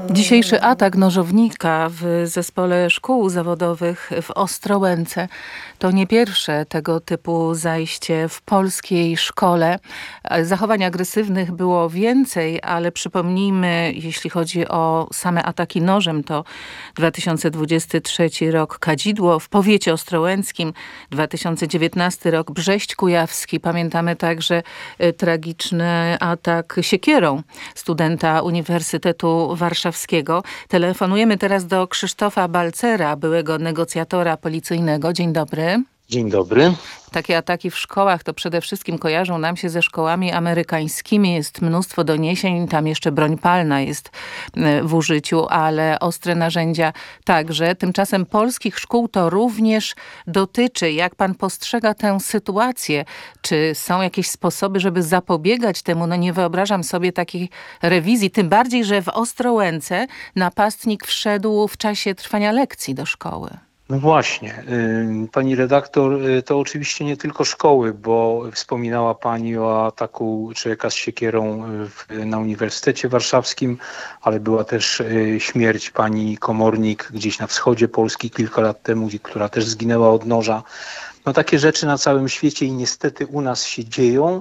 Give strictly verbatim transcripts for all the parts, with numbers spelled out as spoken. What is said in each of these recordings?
Dzisiejszy atak nożownika w zespole szkół zawodowych w Ostrołęce to nie pierwsze tego typu zajście w polskiej szkole. Zachowań agresywnych było więcej, ale przypomnijmy, jeśli chodzi o same ataki nożem, to dwa tysiące dwudziesty trzeci rok Kadzidło w powiecie ostrołęckim, dwa tysiące dziewiętnasty rok Brześć Kujawski. Pamiętamy także tragiczny atak siekierą studenta Uniwersytetu Warszawskiego. Telefonujemy teraz do Krzysztofa Balcera, byłego negocjatora policyjnego. Dzień dobry. Dzień dobry. Takie ataki w szkołach to przede wszystkim kojarzą nam się ze szkołami amerykańskimi. Jest mnóstwo doniesień, tam jeszcze broń palna jest w użyciu, ale ostre narzędzia także. Tymczasem polskich szkół to również dotyczy. Jak pan postrzega tę sytuację? Czy są jakieś sposoby, żeby zapobiegać temu? No nie wyobrażam sobie takiej rewizji, tym bardziej, że w Ostrołęce napastnik wszedł w czasie trwania lekcji do szkoły. No właśnie, pani redaktor, to oczywiście nie tylko szkoły, bo wspominała pani o ataku człowieka z siekierą w, na Uniwersytecie Warszawskim, ale była też śmierć pani komornik gdzieś na wschodzie Polski kilka lat temu, która też zginęła od noża. No takie rzeczy na całym świecie i niestety u nas się dzieją.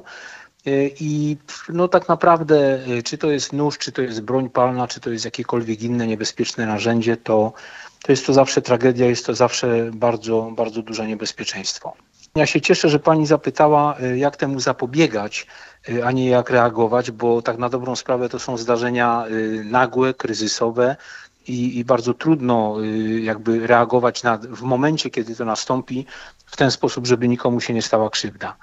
I no tak naprawdę, czy to jest nóż, czy to jest broń palna, czy to jest jakiekolwiek inne niebezpieczne narzędzie, to To jest to zawsze tragedia, jest to zawsze bardzo, bardzo duże niebezpieczeństwo. Ja się cieszę, że pani zapytała, jak temu zapobiegać, a nie jak reagować, bo tak na dobrą sprawę to są zdarzenia nagłe, kryzysowe i, i bardzo trudno jakby reagować na, w momencie, kiedy to nastąpi, w ten sposób, żeby nikomu się nie stała krzywda.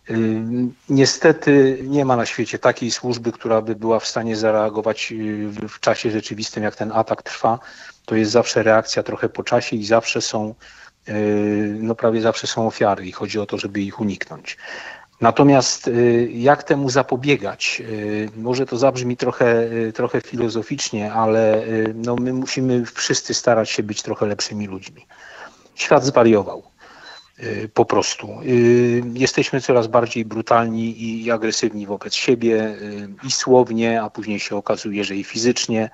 Niestety nie ma na świecie takiej służby, która by była w stanie zareagować w czasie rzeczywistym, jak ten atak trwa. To jest zawsze reakcja trochę po czasie i zawsze są, no prawie zawsze są ofiary i chodzi o to, żeby ich uniknąć. Natomiast jak temu zapobiegać? Może to zabrzmi trochę, trochę filozoficznie, ale no my musimy wszyscy starać się być trochę lepszymi ludźmi. Świat zwariował. Po prostu. Jesteśmy coraz bardziej brutalni i agresywni wobec siebie i słownie, a później się okazuje, że i fizycznie.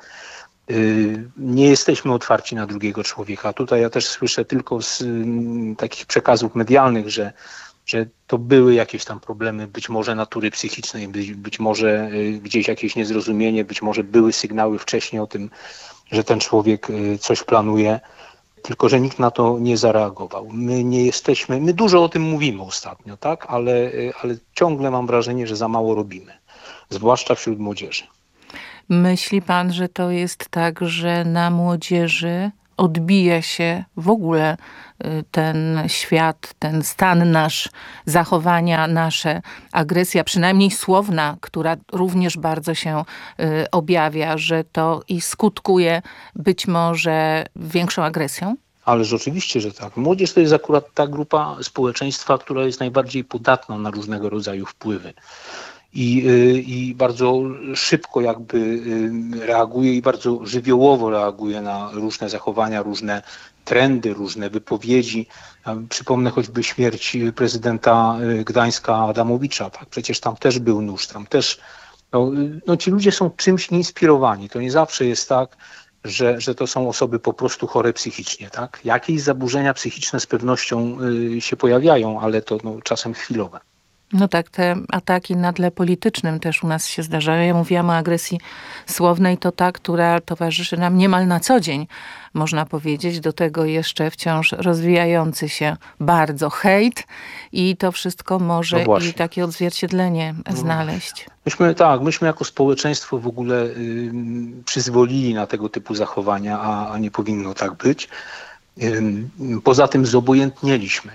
Nie jesteśmy otwarci na drugiego człowieka. Tutaj ja też słyszę tylko z takich przekazów medialnych, że, że to były jakieś tam problemy, być może natury psychicznej, być, być może gdzieś jakieś niezrozumienie, być może były sygnały wcześniej o tym, że ten człowiek coś planuje. Tylko że nikt na to nie zareagował. My nie jesteśmy, my dużo o tym mówimy ostatnio, tak, ale, ale ciągle mam wrażenie, że za mało robimy, zwłaszcza wśród młodzieży. Myśli pan, że to jest tak, że na młodzieży odbija się w ogóle ten świat, ten stan nasz, zachowania nasze, agresja, przynajmniej słowna, która również bardzo się y, objawia, że to i skutkuje być może większą agresją? Ależ oczywiście, że tak. Młodzież to jest akurat ta grupa społeczeństwa, która jest najbardziej podatna na różnego rodzaju wpływy. I, i bardzo szybko jakby reaguje i bardzo żywiołowo reaguje na różne zachowania, różne trendy, różne wypowiedzi. Ja przypomnę choćby śmierć prezydenta Gdańska Adamowicza. Tak? Przecież tam też był nóż, tam też no, no ci ludzie są czymś inspirowani. To nie zawsze jest tak, że, że to są osoby po prostu chore psychicznie. Tak? Jakieś zaburzenia psychiczne z pewnością się pojawiają, ale to no, czasem chwilowe. No tak, te ataki na tle politycznym też u nas się zdarzają. Ja mówiłam o agresji słownej, to ta, która towarzyszy nam niemal na co dzień, można powiedzieć. Do tego jeszcze wciąż rozwijający się bardzo hejt i to wszystko może no i takie odzwierciedlenie no znaleźć. Myśmy, tak, myśmy jako społeczeństwo w ogóle y, przyzwolili na tego typu zachowania, a, a nie powinno tak być. Y, poza tym zobojętnieliśmy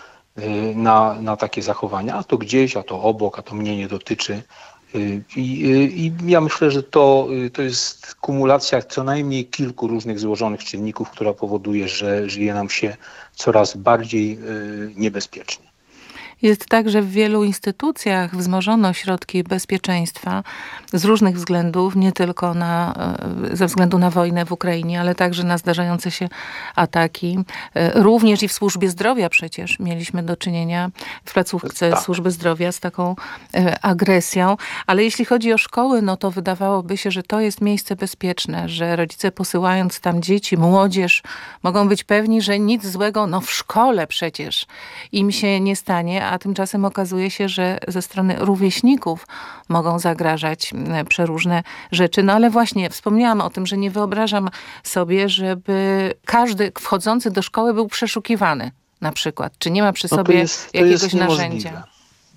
Na, na takie zachowania, a to gdzieś, a to obok, a to mnie nie dotyczy. I, i ja myślę, że to, to jest kumulacja co najmniej kilku różnych złożonych czynników, która powoduje, że żyje nam się coraz bardziej niebezpiecznie. Jest tak, że w wielu instytucjach wzmożono środki bezpieczeństwa z różnych względów, nie tylko na, ze względu na wojnę w Ukrainie, ale także na zdarzające się ataki. Również i w służbie zdrowia przecież mieliśmy do czynienia w placówce Tak. służby zdrowia z taką agresją. Ale jeśli chodzi o szkoły, no to wydawałoby się, że to jest miejsce bezpieczne, że rodzice posyłając tam dzieci, młodzież mogą być pewni, że nic złego, no w szkole przecież im się nie stanie, a tymczasem okazuje się, że ze strony rówieśników mogą zagrażać przeróżne rzeczy. No ale właśnie wspomniałam o tym, że nie wyobrażam sobie, żeby każdy wchodzący do szkoły był przeszukiwany na przykład. Czy nie ma przy No to sobie jest, to jakiegoś jest narzędzia? niemożliwe.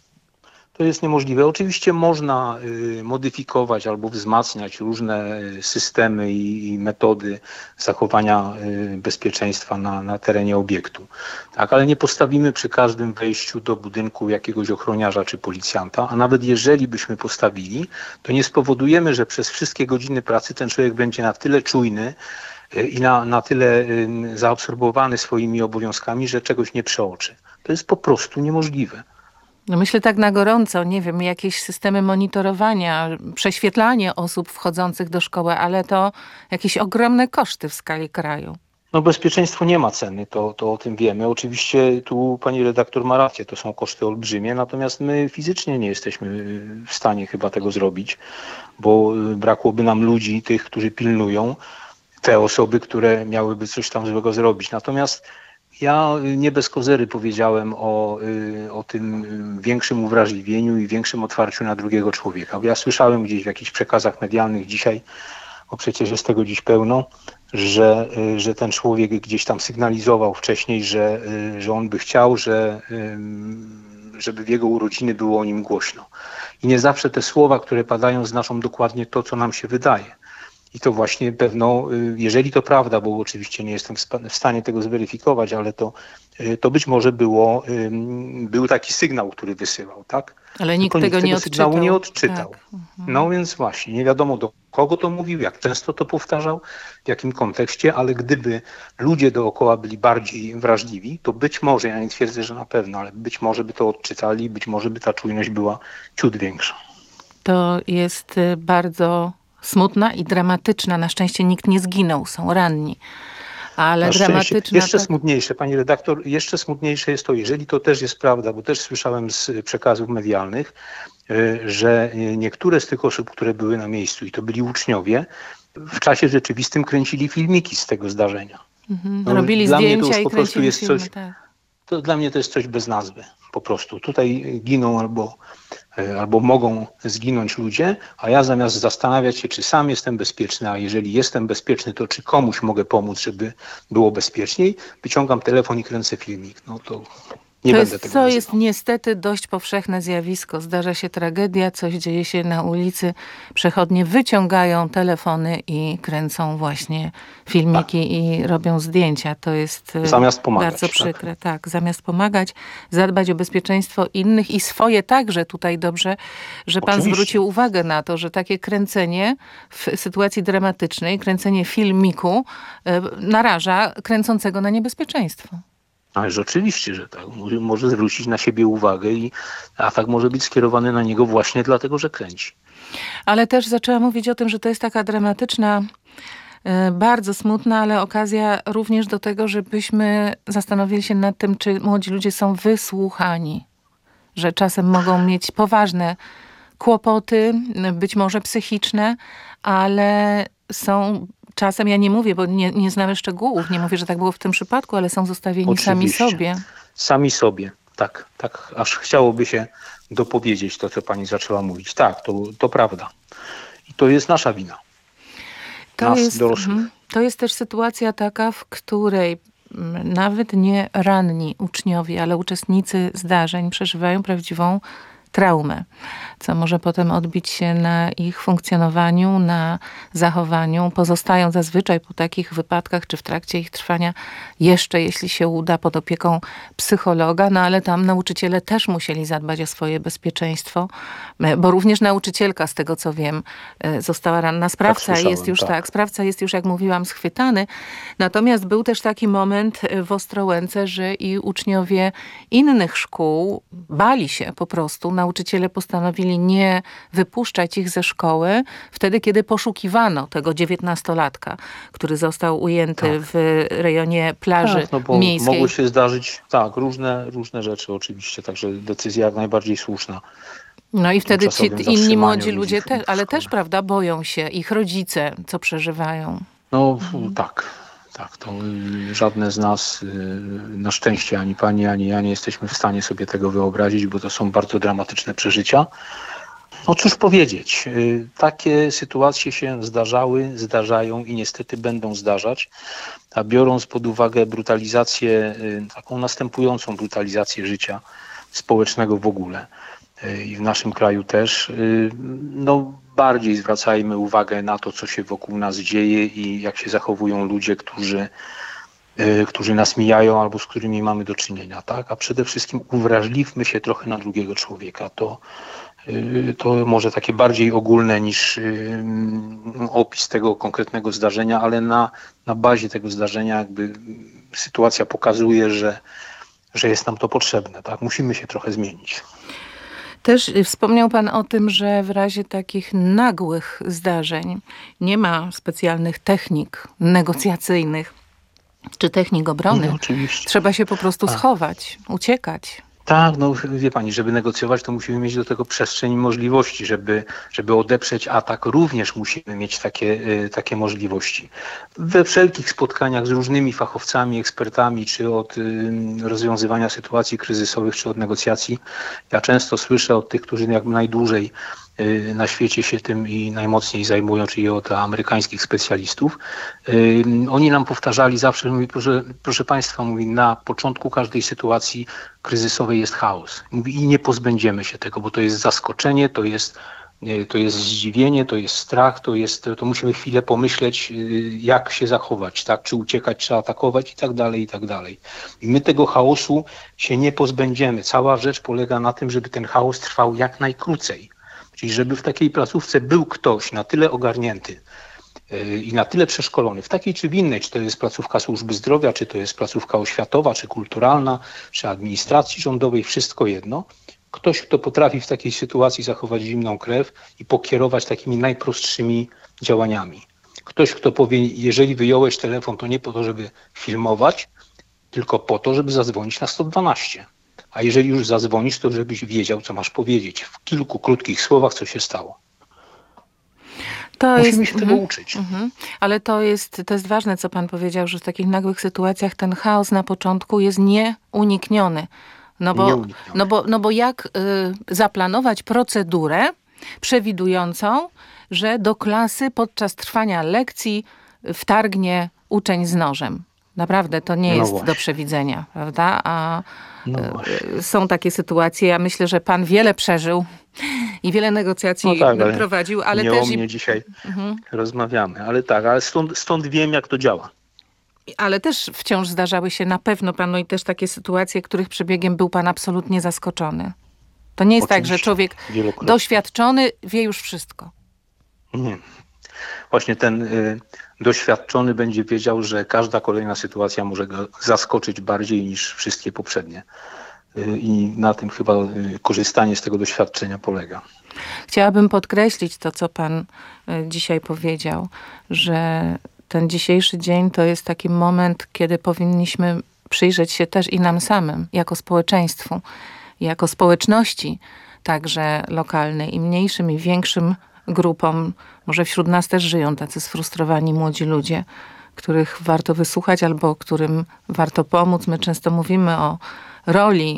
To jest niemożliwe. Oczywiście można y, modyfikować albo wzmacniać różne systemy i, i metody zachowania y, bezpieczeństwa na, na terenie obiektu. Tak, ale nie postawimy przy każdym wejściu do budynku jakiegoś ochroniarza czy policjanta, a nawet jeżeli byśmy postawili, to nie spowodujemy, że przez wszystkie godziny pracy ten człowiek będzie na tyle czujny y, i na, na tyle y, zaabsorbowany swoimi obowiązkami, że czegoś nie przeoczy. To jest po prostu niemożliwe. No myślę tak na gorąco, nie wiem, jakieś systemy monitorowania, prześwietlanie osób wchodzących do szkoły, ale to jakieś ogromne koszty w skali kraju. No bezpieczeństwo nie ma ceny, to, to o tym wiemy. Oczywiście tu pani redaktor ma rację, to są koszty olbrzymie, natomiast my fizycznie nie jesteśmy w stanie chyba tego zrobić, bo brakłoby nam ludzi, tych, którzy pilnują, te osoby, które miałyby coś tam złego zrobić. Natomiast ja nie bez kozery powiedziałem o, o tym większym uwrażliwieniu i większym otwarciu na drugiego człowieka. Bo ja słyszałem gdzieś w jakichś przekazach medialnych dzisiaj, bo przecież jest tego dziś pełno, że, że ten człowiek gdzieś tam sygnalizował wcześniej, że, że on by chciał, że, żeby w jego urodziny było o nim głośno. I nie zawsze te słowa, które padają, znaczą dokładnie to, co nam się wydaje. I to właśnie pewno, jeżeli to prawda, bo oczywiście nie jestem w stanie tego zweryfikować, ale to, to być może było, był taki sygnał, który wysyłał, tak? Ale nikt Tylko tego, nikt nie tego odczytał. sygnału nie odczytał. Tak. Mhm. No więc właśnie, nie wiadomo do kogo to mówił, jak często to powtarzał, w jakim kontekście, ale gdyby ludzie dookoła byli bardziej wrażliwi, to być może, ja nie twierdzę, że na pewno, ale być może by to odczytali, być może by ta czujność była ciut większa. To jest bardzo smutna i dramatyczna. Na szczęście nikt nie zginął, są ranni. Ale dramatyczna... Jeszcze tak... smutniejsze, pani redaktor, jeszcze smutniejsze jest to, jeżeli to też jest prawda, bo też słyszałem z przekazów medialnych, że niektóre z tych osób, które były na miejscu i to byli uczniowie, w czasie rzeczywistym kręcili filmiki z tego zdarzenia. Mhm. No, Robili dla zdjęcia mnie to już i po prostu kręcili jest filmy, coś, tak. to dla mnie to jest coś bez nazwy, po prostu. Tutaj giną albo albo mogą zginąć ludzie, a ja zamiast zastanawiać się, czy sam jestem bezpieczny, a jeżeli jestem bezpieczny, to czy komuś mogę pomóc, żeby było bezpieczniej, wyciągam telefon i kręcę filmik. No to nie to będę jest, tego To nazywał. jest niestety dość powszechne zjawisko. Zdarza się tragedia, coś dzieje się na ulicy. Przechodnie wyciągają telefony i kręcą właśnie filmiki tak. i robią zdjęcia. To jest zamiast pomagać, bardzo przykre. Tak. tak, zamiast pomagać, zadbać o bezpieczeństwo innych i swoje także. Tutaj dobrze, że pan Oczywiście. zwrócił uwagę na to, że takie kręcenie w sytuacji dramatycznej, kręcenie filmiku naraża kręcącego na niebezpieczeństwo. Ależ oczywiście, że tak. Może zwrócić na siebie uwagę i atak może być skierowany na niego właśnie dlatego, że kręci. Ale też zaczęłam mówić o tym, że to jest taka dramatyczna, bardzo smutna, ale okazja również do tego, żebyśmy zastanowili się nad tym, czy młodzi ludzie są wysłuchani. Że czasem mogą mieć poważne kłopoty, być może psychiczne, ale są... Czasem ja nie mówię, bo nie, nie znamy szczegółów, nie mówię, że tak było w tym przypadku, ale są zostawieni Oczywiście. sami sobie. Sami sobie, tak, tak. Aż chciałoby się dopowiedzieć to, co pani zaczęła mówić. Tak, to, to prawda. I to jest nasza wina. To Nas, jest, dorosłych. To jest też sytuacja taka, w której nawet nie ranni uczniowie, ale uczestnicy zdarzeń przeżywają prawdziwą traumę, co może potem odbić się na ich funkcjonowaniu, na zachowaniu. Pozostają zazwyczaj po takich wypadkach, czy w trakcie ich trwania jeszcze, jeśli się uda, pod opieką psychologa, no ale tam nauczyciele też musieli zadbać o swoje bezpieczeństwo, bo również nauczycielka, z tego co wiem, została ranna. Sprawca tak, jest już, tak. tak, sprawca jest już, jak mówiłam, schwytany. Natomiast był też taki moment w Ostrołęce, że i uczniowie innych szkół bali się po prostu. Nauczyciele postanowili nie wypuszczać ich ze szkoły wtedy, kiedy poszukiwano tego dziewiętnastolatka, który został ujęty tak. w rejonie plaży tak, no bo miejskiej. Mogły się zdarzyć, tak, różne, różne rzeczy oczywiście, także decyzja jak najbardziej słuszna. No i wtedy ci inni młodzi ludzie, te, ale też, prawda, boją się, ich rodzice, co przeżywają. No mhm. tak. Tak, to żadne z nas, na szczęście ani pani, ani ja nie jesteśmy w stanie sobie tego wyobrazić, bo to są bardzo dramatyczne przeżycia. No cóż powiedzieć, takie sytuacje się zdarzały, zdarzają i niestety będą zdarzać, a biorąc pod uwagę brutalizację, taką następującą brutalizację życia społecznego w ogóle i w naszym kraju też, no bardziej zwracajmy uwagę na to, co się wokół nas dzieje i jak się zachowują ludzie, którzy, którzy nas mijają albo z którymi mamy do czynienia, tak? A przede wszystkim uwrażliwmy się trochę na drugiego człowieka. To, to może takie bardziej ogólne niż opis tego konkretnego zdarzenia, ale na, na bazie tego zdarzenia jakby sytuacja pokazuje, że, że jest nam to potrzebne, tak? Musimy się trochę zmienić. Też wspomniał pan o tym, że w razie takich nagłych zdarzeń nie ma specjalnych technik negocjacyjnych czy technik obrony. No, oczywiście. Trzeba się po prostu tak. schować, uciekać. Tak, no wie pani, żeby negocjować, to musimy mieć do tego przestrzeń i możliwości. Żeby, żeby odeprzeć atak, również musimy mieć takie, takie możliwości. We wszelkich spotkaniach z różnymi fachowcami, ekspertami, czy od rozwiązywania sytuacji kryzysowych, czy od negocjacji, ja często słyszę od tych, którzy jakby najdłużej na świecie się tym i najmocniej zajmują, czyli od amerykańskich specjalistów. Oni nam powtarzali zawsze, mówi, proszę, proszę Państwa, mówi, na początku każdej sytuacji kryzysowej jest chaos. Mówi, i nie pozbędziemy się tego, bo to jest zaskoczenie, to jest, to jest zdziwienie, to jest strach, to jest, to musimy chwilę pomyśleć, jak się zachować, tak, czy uciekać, czy atakować i tak dalej, i tak dalej. I my tego chaosu się nie pozbędziemy. Cała rzecz polega na tym, żeby ten chaos trwał jak najkrócej. Czyli żeby w takiej placówce był ktoś na tyle ogarnięty i na tyle przeszkolony, w takiej czy w innej, czy to jest placówka służby zdrowia, czy to jest placówka oświatowa, czy kulturalna, czy administracji rządowej, wszystko jedno. Ktoś, kto potrafi w takiej sytuacji zachować zimną krew i pokierować takimi najprostszymi działaniami. Ktoś, kto powie, jeżeli wyjąłeś telefon, to nie po to, żeby filmować, tylko po to, żeby zadzwonić na sto dwanaście. A jeżeli już zadzwonisz, to żebyś wiedział, co masz powiedzieć. W kilku krótkich słowach, co się stało. To Musimy jest, się tego mm, uczyć. Mm, ale to jest, to jest ważne, co pan powiedział, że w takich nagłych sytuacjach ten chaos na początku jest nieunikniony. No bo, nieunikniony. No bo, no bo jak y, zaplanować procedurę przewidującą, że do klasy podczas trwania lekcji wtargnie uczeń z nożem? Naprawdę, to nie no jest właśnie. do przewidzenia, prawda? A no są takie sytuacje. Ja myślę, że pan wiele przeżył i wiele negocjacji no tak, ale prowadził, ale nie też... o mnie dzisiaj mhm. rozmawiamy, ale tak, ale stąd, stąd wiem, jak to działa. Ale też wciąż zdarzały się na pewno panu i też takie sytuacje, których przebiegiem był pan absolutnie zaskoczony. To nie jest Oczywiście. tak, że człowiek doświadczony wie już wszystko. Nie. Właśnie ten y, doświadczony będzie wiedział, że każda kolejna sytuacja może go zaskoczyć bardziej niż wszystkie poprzednie. Y, I na tym chyba y, korzystanie z tego doświadczenia polega. Chciałabym podkreślić to, co pan y, dzisiaj powiedział, że ten dzisiejszy dzień to jest taki moment, kiedy powinniśmy przyjrzeć się też i nam samym, jako społeczeństwu, jako społeczności, także lokalnej, i mniejszym, i większym grupom. Może wśród nas też żyją tacy sfrustrowani młodzi ludzie, których warto wysłuchać albo którym warto pomóc. My często mówimy o roli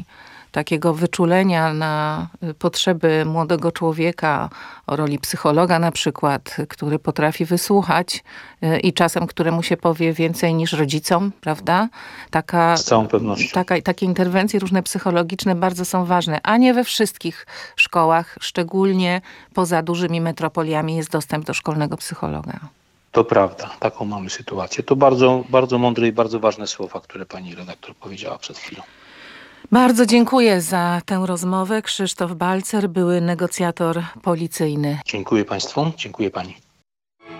takiego wyczulenia na potrzeby młodego człowieka, o roli psychologa na przykład, który potrafi wysłuchać i czasem któremu się powie więcej niż rodzicom, prawda? Taka, Z całą pewnością. Taka, takie interwencje różne psychologiczne bardzo są ważne, a nie we wszystkich szkołach, szczególnie poza dużymi metropoliami jest dostęp do szkolnego psychologa. To prawda, taką mamy sytuację. To bardzo, bardzo mądre i bardzo ważne słowa, które pani redaktor powiedziała przed chwilą. Bardzo dziękuję za tę rozmowę. Krzysztof Balcer, były negocjator policyjny. Dziękuję państwu, dziękuję pani.